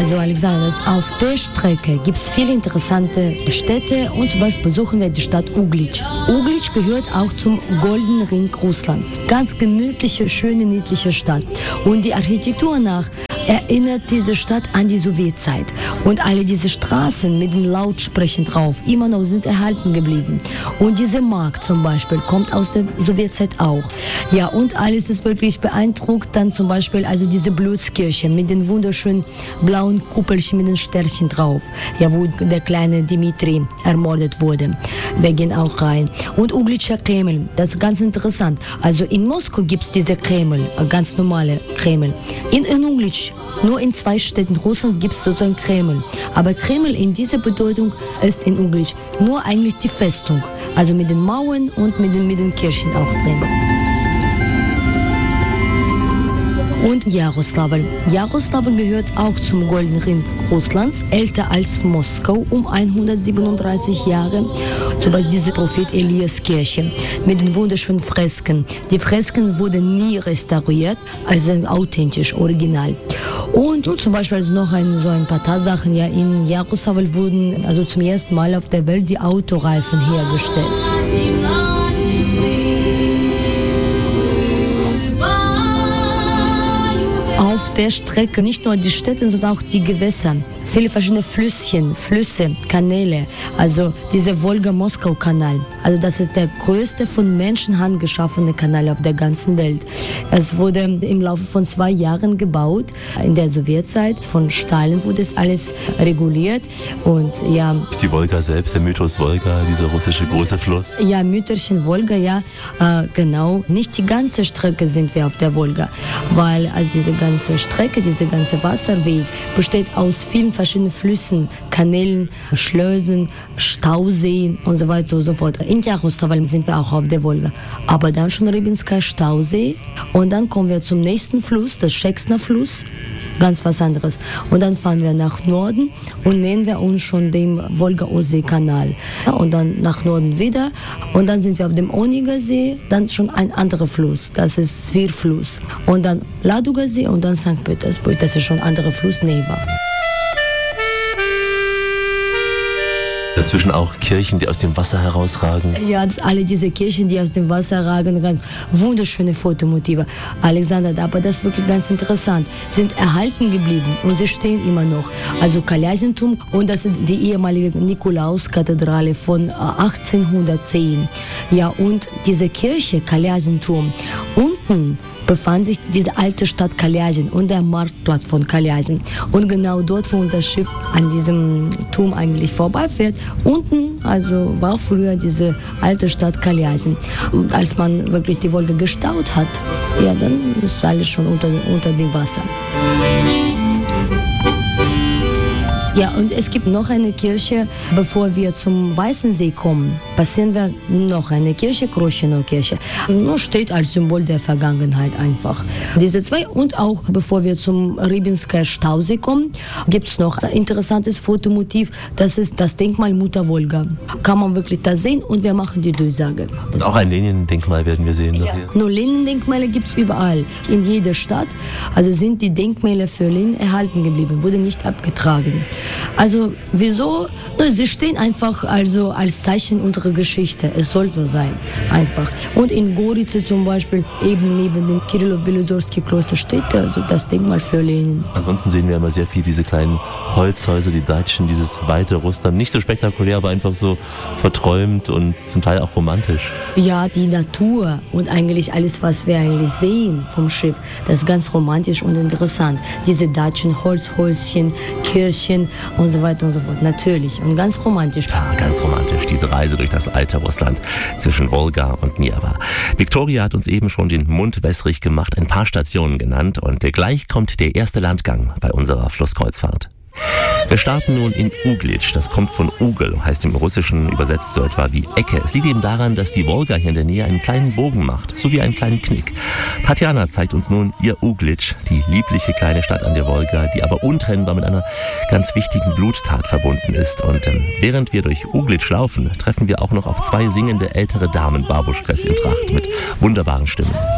Also Alexander, auf der Strecke gibt es viele interessante Städte und zum Beispiel besuchen wir die Stadt Uglitsch. Uglitsch gehört auch zum Goldenen Ring Russlands. Ganz gemütliche, schöne, niedliche Stadt. Und die Architektur nach erinnert diese Stadt an die Sowjetzeit. Und alle diese Straßen mit den Lautsprechern drauf immer noch sind erhalten geblieben. Und dieser Markt zum Beispiel kommt aus der Sowjetzeit auch. Ja, und alles ist wirklich beeindruckt. Dann zum Beispiel also diese Blutkirche mit den wunderschönen blauen Kuppelchen mit den Sternchen drauf. Ja, wo der kleine Dimitri ermordet wurde. Wir gehen auch rein. Und Uglitscher Kreml, das ist ganz interessant. Also in Moskau gibt es diese Kreml, ganz normale Kreml. In Uglitsch, nur in 2 Städten Russlands gibt es so ein Kreml. Aber Kreml in dieser Bedeutung ist in Uglitsch nur eigentlich die Festung. Also mit den Mauern und mit den Kirchen auch drin. Und Jaroslawl. Jaroslawl gehört auch zum Goldenen Ring Russlands, älter als Moskau, um 137 Jahre. Zum Beispiel diese Prophet Elias Kirche mit den wunderschönen Fresken. Die Fresken wurden nie restauriert, also authentisch, original. Und zum Beispiel also noch so ein paar Tatsachen. Ja, in Jaroslawl wurden also zum ersten Mal auf der Welt die Autoreifen hergestellt. Auf der Strecke nicht nur die Städte, sondern auch die Gewässer. Viele verschiedene Flüsse, Kanäle, also dieser Wolga-Moskau-Kanal. Also das ist der größte von Menschenhand geschaffene Kanal auf der ganzen Welt. Es wurde im Laufe von 2 Jahren gebaut, in der Sowjetzeit. Von Stalin wurde es alles reguliert. Und ja, die Wolga selbst, der Mythos Wolga, dieser russische große Fluss. Ja, Mütterchen Wolga, ja, genau. Nicht die ganze Strecke sind wir auf der Wolga, weil also diese ganze Strecke, dieser ganze Wasserweg besteht aus vielen verschiedenen Flüssen, Kanälen, Schleusen, Stauseen und so weiter und so fort. In Jaroslawl sind wir auch auf der Wolga. Aber dann schon Rybinsker Stausee und dann kommen wir zum nächsten Fluss, das Schexner Fluss. Ganz was anderes. Und dann fahren wir nach Norden und nähern wir uns schon dem Wolga-Ostsee-Kanal. Und dann nach Norden wieder. Und dann sind wir auf dem Oniger See, dann schon ein anderer Fluss, das ist Svir-Fluss. Und dann Ladoga See und dann St. Petersburg, das ist schon ein anderer Fluss, Neva. Dazwischen auch Kirchen, die aus dem Wasser herausragen. Ja, alle diese Kirchen, die aus dem Wasser ragen, ganz wunderschöne Fotomotive. Alexander, aber das ist wirklich ganz interessant. Sie sind erhalten geblieben und sie stehen immer noch. Also Kaljasintum und das ist die ehemalige Nikolauskathedrale von 1810. Ja, und diese Kirche, Kaljasintum, unten befand sich diese alte Stadt Kaljasin und der Marktplatz von Kaljasin. Und genau dort, wo unser Schiff an diesem Turm eigentlich vorbeifährt, unten also war früher diese alte Stadt Kaljasin. Und als man wirklich die Wolga gestaut hat, ja, dann ist alles schon unter dem Wasser. Ja, und es gibt noch eine Kirche, bevor wir zum Weißen See kommen, passieren wir noch eine Kirche, Kroschenow-Kirche. Nur steht als Symbol der Vergangenheit einfach. Diese 2 und auch bevor wir zum Rybinsker Stausee kommen, gibt es noch ein interessantes Fotomotiv, das ist das Denkmal Mutter Wolga. Kann man wirklich da sehen und wir machen die Durchsage. Und auch ein Lenin-Denkmal werden wir sehen. Ja. Nur Lenin-Denkmäler gibt es überall, in jeder Stadt. Also sind die Denkmäler für Lenin erhalten geblieben, wurde nicht abgetragen. Also wieso? Sie stehen einfach also als Zeichen unserer Geschichte. Es soll so sein, einfach. Und in Gorice zum Beispiel, eben neben dem Kirillow-Belozorski-Kloster steht also das Denkmal für Lenin. Ansonsten sehen wir immer sehr viel diese kleinen Holzhäuser, die Datschen, dieses weite Russland. Nicht so spektakulär, aber einfach so verträumt und zum Teil auch romantisch. Ja, die Natur und eigentlich alles, was wir eigentlich sehen vom Schiff, das ist ganz romantisch und interessant. Diese Datschen, Holzhäuschen, Kirchen und so weiter und so fort. Natürlich und ganz romantisch. Ja, ganz romantisch, diese Reise durch das alte Russland zwischen Wolga und Neva. Viktoria hat uns eben schon den Mund wässrig gemacht, ein paar Stationen genannt und gleich kommt der erste Landgang bei unserer Flusskreuzfahrt. Wir starten nun in Uglitsch. Das kommt von Ugel, heißt im Russischen übersetzt so etwa wie Ecke. Es liegt eben daran, dass die Wolga hier in der Nähe einen kleinen Bogen macht, so wie einen kleinen Knick. Tatjana zeigt uns nun ihr Uglitsch, die liebliche kleine Stadt an der Wolga, die aber untrennbar mit einer ganz wichtigen Bluttat verbunden ist. Und während wir durch Uglitsch laufen, treffen wir auch noch auf 2 singende ältere Damen, Babuschkas in Tracht, mit wunderbaren Stimmen.